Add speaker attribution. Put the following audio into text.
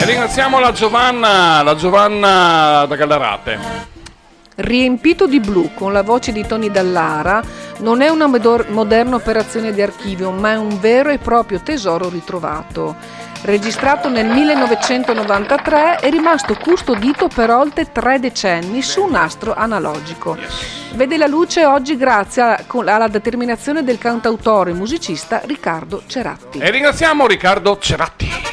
Speaker 1: E ringraziamo la Giovanna da Gallarate.
Speaker 2: Riempito di blu, con la voce di Tony Dallara, non è una moderna operazione di archivio, ma è un vero e proprio tesoro ritrovato. Registrato nel 1993, è rimasto custodito per oltre 3 decenni su un nastro analogico. Vede la luce oggi grazie alla determinazione del cantautore e musicista Riccardo Ceratti.
Speaker 1: E ringraziamo Riccardo Ceratti.